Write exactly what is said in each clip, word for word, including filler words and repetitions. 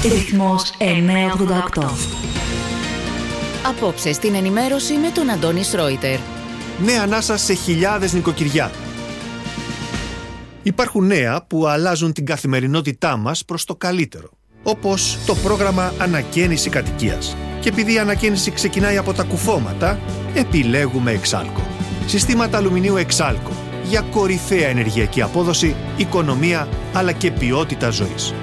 Ρυθμός εννιακόσια ογδόντα οκτώ. Απόψε στην ενημέρωση με τον Αντώνη Σρόιτερ. Νέα ανάσα σε χιλιάδες νοικοκυριά. Υπάρχουν νέα που αλλάζουν την καθημερινότητά μας προς το καλύτερο. Όπως το πρόγραμμα Ανακαίνιση Κατοικίας. Και επειδή η ανακαίνιση ξεκινάει από τα κουφώματα, επιλέγουμε Εξάλκο. Συστήματα αλουμινίου Εξάλκο για κορυφαία ενεργειακή απόδοση, οικονομία αλλά και ποιότητα ζωής.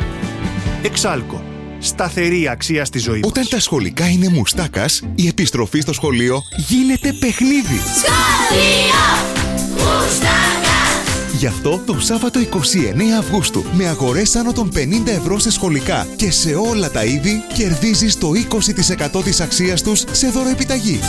Εξάλκο. Σταθερή αξία στη ζωή μας. Όταν τα σχολικά είναι μουστάκας, η επιστροφή στο σχολείο γίνεται παιχνίδι. Σχολείο Μουστάκας. Γι' αυτό το Σάββατο εικοστή ενάτη Αυγούστου, με αγορές άνω των πενήντα ευρώ σε σχολικά και σε όλα τα είδη, κερδίζεις το είκοσι τοις εκατό της αξίας τους σε δωροεπιταγή.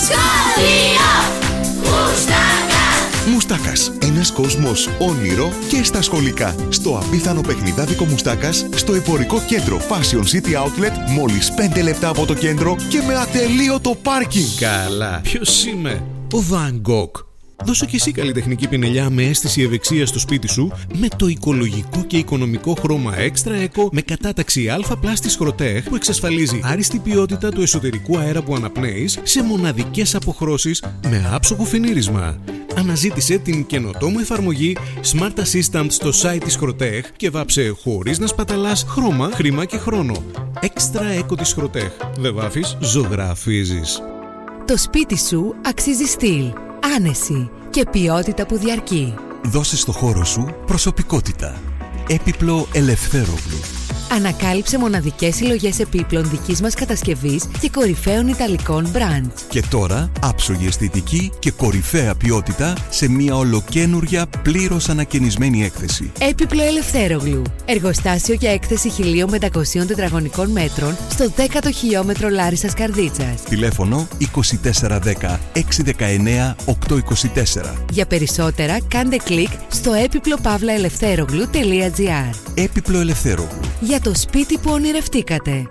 Σχολείο Μουστάκας. Μουστάκας. Ένας κόσμος όνειρο και στα σχολικά. Στο απίθανο παιχνιδάδικο Μουστάκας, στο εμπορικό κέντρο Fashion City Outlet, μόλις πέντε λεπτά από το κέντρο και με ατελείωτο πάρκινγκ. Καλά. Ποιος είμαι? Ο Van Gogh. Δώσω και εσύ καλλιτεχνική πινελιά με αίσθηση ευεξίας στο σπίτι σου με το οικολογικό και οικονομικό χρώμα Extra Eco με κατάταξη Α+ της Schrotech που εξασφαλίζει άριστη ποιότητα του εσωτερικού αέρα που αναπνέεις σε μοναδικές αποχρώσεις με άψογο φινίρισμα. Αναζήτησε την καινοτόμο εφαρμογή Smart Assistant στο site της Schrotech και βάψε χωρίς να σπαταλάς χρώμα, χρήμα και χρόνο. Extra Eco της Schrotech. Δεν βάφεις, ζωγραφίζεις. Το σπίτι σου αξίζει στυλ, άνεση και ποιότητα που διαρκεί. Δώσε στο χώρο σου προσωπικότητα. Έπιπλο Ελευθέρογλου. Ανακάλυψε μοναδικές συλλογές επίπλων δικής μας κατασκευής και κορυφαίων ιταλικών brands. Και τώρα άψογη αισθητική και κορυφαία ποιότητα σε μια ολοκαίνουρια πλήρως ανακαινισμένη έκθεση. Έπιπλο Ελευθέρογλου. Εργοστάσιο για έκθεση χίλια πεντακόσια τετραγωνικών μέτρων στο δέκατο χιλιόμετρο Λάρισσας Καρδίτσας. Τηλέφωνο είκοσι τέσσερα δέκα έξι δεκαεννέα οκτακόσια είκοσι τέσσερα. Για περισσότερα κάντε κλικ στο έπιπλο παύλα ελευθέρογλου τελεία τζι άρ. Έπιπλο Ελευθέρογλου. Για το σπίτι που ονειρευτήκατε.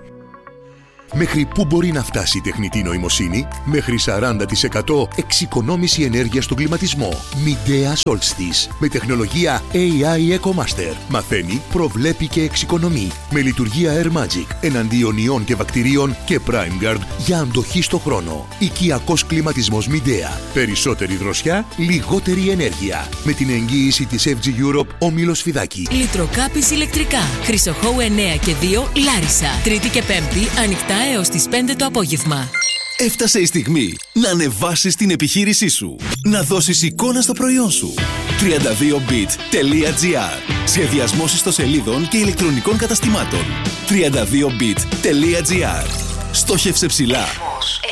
Μέχρι πού μπορεί να φτάσει η τεχνητή νοημοσύνη? Μέχρι σαράντα τοις εκατό εξοικονόμηση ενέργειας στον κλιματισμό. Midea Solstice. Με τεχνολογία έι άι EcoMaster. Μαθαίνει, προβλέπει και εξοικονομεί. Με λειτουργία Air Magic. Εναντίον ιών και βακτηρίων και PrimeGuard για αντοχή στο χρόνο. Οικιακός κλιματισμός Midea. Περισσότερη δροσιά, λιγότερη ενέργεια. Με την εγγύηση της εφ τζι Europe Όμιλος Φιδάκη. Λιτροκάπης ηλεκτρικά. Χρυσοχώου εννέα και δύο Λάρισα. Τρίτη και Πέμπτη ανοιχτά έως τις πέντε το απόγευμα. Έφτασε η στιγμή να ανεβάσεις την επιχείρησή σου. Να δώσεις εικόνα στο προϊόν σου. τριάντα δύο bit τελεία τζι άρ. Σχεδιασμός ιστοσελίδων και ηλεκτρονικών καταστημάτων. τριάντα δύο bit τελεία τζι άρ. Στόχευσε ψηλά.